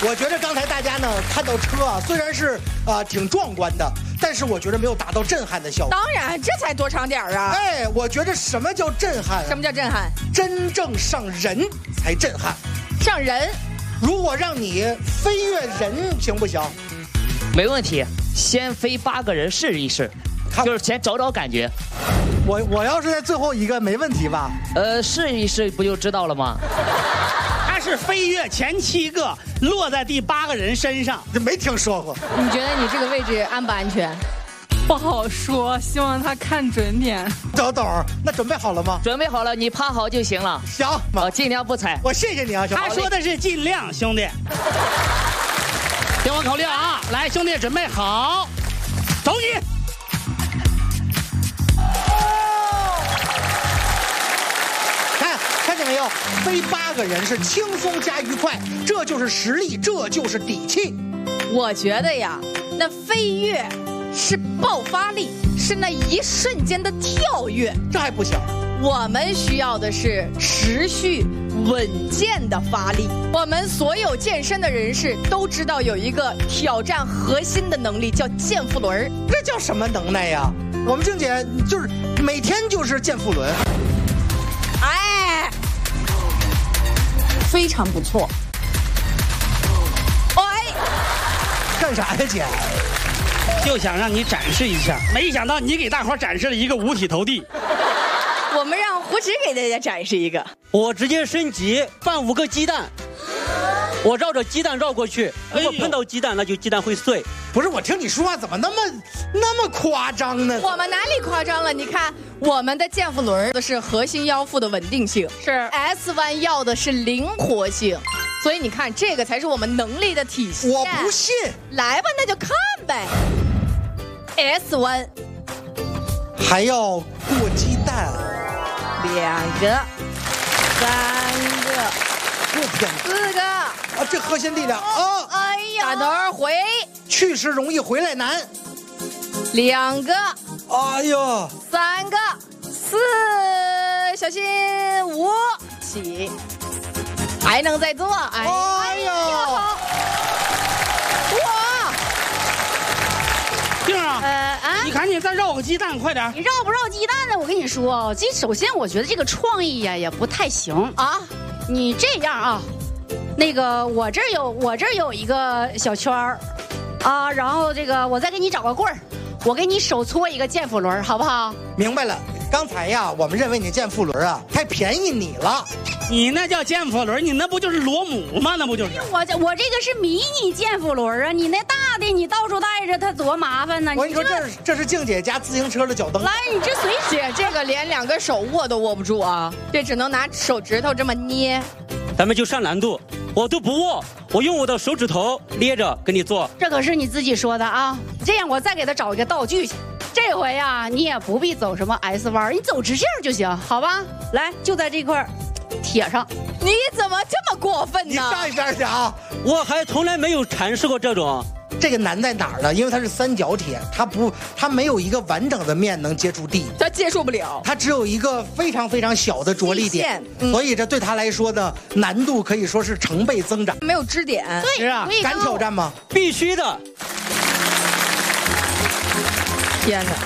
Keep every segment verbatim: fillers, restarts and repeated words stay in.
我觉得刚才大家呢看到车啊，虽然是啊、呃、挺壮观的，但是我觉得没有达到震撼的效果。 当然，这才多长点儿啊！ 哎，我觉得什么叫震撼、啊？ 什么叫震撼？ 真正上人才震撼。 上人？ 如果让你飞越人，行不行？ 没问题，先飞八个人试一试，就是先找找感觉。 我我要是在最后一个，没问题吧？ 呃，试一试不就知道了吗？ 他是飞跃前七个，落在第八个人身上， 这没听说过。 你觉得你这个位置安不安全？ 不好说，希望他看准点。 周董，那准备好了吗？ 准备好了，你趴好就行了。 行， 我尽量不踩。 我谢谢你啊，小他说的是尽量，兄弟。听我口令啊，来，兄弟准备好，走你！ 看，看见没有？飞八个人是轻松加愉快，这就是实力，这就是底气。 我觉得呀，那飞跃是爆发力，是那一瞬间的跳跃， 这还不行。 我们需要的是持续稳健的发力。我们所有健身的人士都知道有一个挑战核心的能力，叫健腹轮。 这叫什么能耐呀？我们郑姐就是每天就是健腹轮。 哎，非常不错。哎， 干啥呀，姐？ 就想让你展示一下，没想到你给大伙展示了一个五体投地。 我们让胡直给大家展示一个。 我直接升级，放五个鸡蛋，我绕着鸡蛋绕过去，如果碰到鸡蛋，那就鸡蛋会碎。 不是，我听你说话怎么那么那么夸张呢？ 我们哪里夸张了？你看，我们的健腹轮的是核心腰腹的稳定性， 是 S 弯要的是灵活性，所以你看，这个才是我们能力的体现。 我不信。 来吧，那就看呗。S 弯还要过鸡蛋， 两个、三个、 我天， 四个啊！ 这核心力量啊！ 哎呀，打头回， 去时容易回来难。 两个， 哎呀， 三个，四，小心五，起，还能再做。哎呀， 哎呀哇！ 静啊， 呃啊， 你赶紧再绕个鸡蛋，快点！ 你绕不绕鸡蛋呢？我跟你说，这首先我觉得这个创意呀也不太行啊。你这样啊，那个我这儿有我这儿有一个小圈儿，啊，然后这个我再给你找个棍儿，我给你手搓一个健腹轮，好不好？ 明白了。刚才呀，我们认为你健腹轮啊太便宜你了。 你那叫健腹轮，你那不就是螺母吗？那不就是？ 我这我这个是迷你健腹轮啊，你那大的你到处带着它多麻烦呢。 我跟你说，这是这是静姐家自行车的脚蹬。 来，你这随姐这个连两个手握都握不住啊，这只能拿手指头这么捏。 咱们就上难度，我都不握，我用我的手指头捏着跟你做。 这可是你自己说的啊！这样我再给他找一个道具去。这回呀、啊，你也不必走什么 S 弯，你走直线就行，好吧？来，就在这块铁上。 你怎么这么过分呢？ 你上一边去啊！ 我还从来没有尝试过这种。 这个难在哪儿呢？因为它是三角铁，它不，它没有一个完整的面能接触地， 它接触不了， 它只有一个非常非常小的着力点，嗯、所以这对它来说呢，难度可以说是成倍增长。 没有支点， 对， 是啊， 敢挑战吗？ 必须的。 天哪！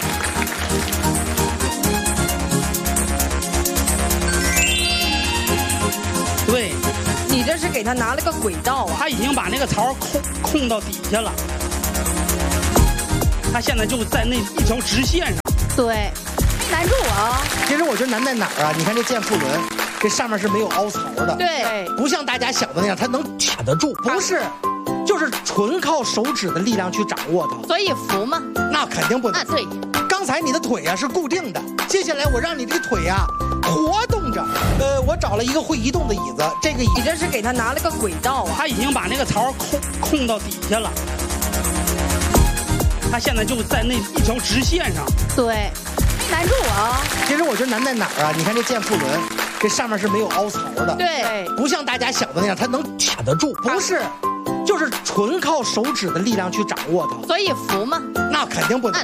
对， 你这是给他拿了个轨道啊！ 他已经把那个槽控控到底下了，他现在就在那一条直线上。 对，难住我啊！ 其实我觉得难在哪儿啊？你看这健腹轮，这上面是没有凹槽的， 对， 不像大家想的那样，它能卡得住，不是，就是纯靠手指的力量去掌握它。 所以服吗？ 那肯定不能。 啊，对。 刚才你的腿呀、啊、是固定的，接下来我让你这个腿呀、啊、活动着。呃，我找了一个会移动的椅子，这个椅你这是给他拿了个轨道啊！ 他已经把那个槽控控到底下了，他现在就在那一条直线上。 对，难住我啊！ 其实我觉得难在哪儿啊？你看这健腹轮，这上面是没有凹槽的， 对， 不像大家想的那样，它能卡得住，不是，就是纯靠手指的力量去掌握它。 所以服吗？ 那肯定不能。